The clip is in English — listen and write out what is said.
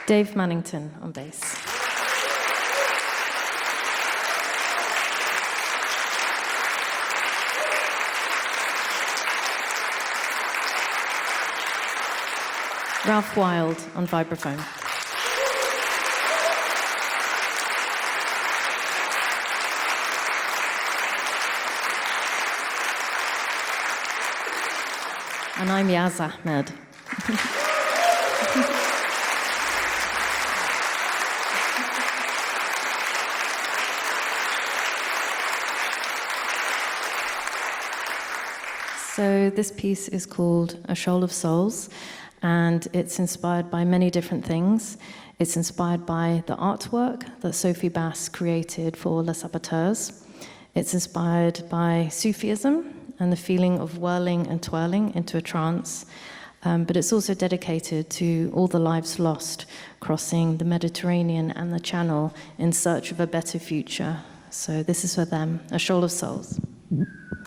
Dave Mannington on bass. Ralph Wild on vibraphone. And I'm Yaz Ahmed. So this piece is called A Shoal of Souls, and it's inspired by many different things. It's inspired by the artwork that Sophie Bass created for Les Saboteurs. It's inspired by Sufism and the feeling of whirling and twirling into a trance. But it's also dedicated to all the lives lost crossing the Mediterranean and the Channel in search of a better future. So this is for them, A Shoal of Souls.